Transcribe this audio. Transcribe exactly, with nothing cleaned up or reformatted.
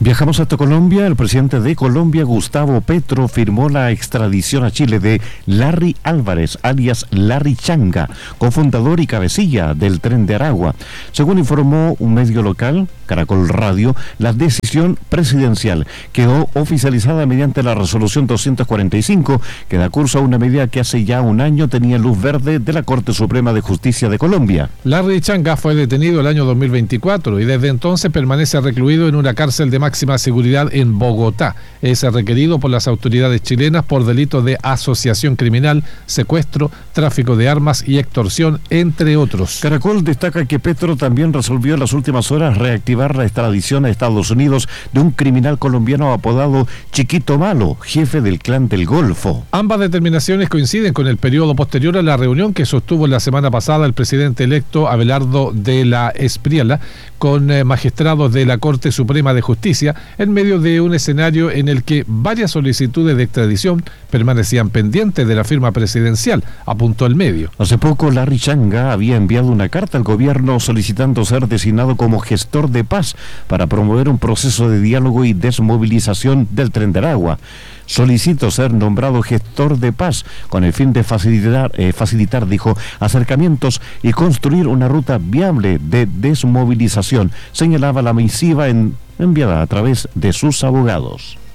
Viajamos hasta Colombia. El presidente de Colombia, Gustavo Petro, firmó la extradición a Chile de Larry Álvarez, alias Larry Changa, cofundador y cabecilla del Tren de Aragua. Según informó un medio local, Caracol Radio, la decisión presidencial quedó oficializada mediante la resolución doscientos cuarenta y cinco, que da curso a una medida que hace ya un año tenía luz verde de la Corte Suprema de Justicia de Colombia. Larry Changa fue detenido el año dos mil veinticuatro y desde entonces permanece recluido en una cárcel de máxima seguridad en Bogotá. Es requerido por las autoridades chilenas por delitos de asociación criminal, secuestro, tráfico de armas y extorsión, entre otros. Caracol destaca que Petro también resolvió en las últimas horas reactivar la extradición a Estados Unidos de un criminal colombiano apodado Chiquito Malo, jefe del Clan del Golfo. Ambas determinaciones coinciden con el periodo posterior a la reunión que sostuvo la semana pasada el presidente electo Abelardo de la Espriella con eh, magistrados de la Corte Suprema de Justicia, en medio de un escenario en el que varias solicitudes de extradición permanecían pendientes de la firma presidencial, apuntó el medio. Hace poco, Larry Changa había enviado una carta al gobierno solicitando ser designado como gestor de paz para promover un proceso de diálogo y desmovilización del Tren de Aragua. Solicito ser nombrado gestor de paz con el fin de facilitar, eh, facilitar, dijo, acercamientos y construir una ruta viable de desmovilización, señalaba la misiva en, enviada a través de sus abogados.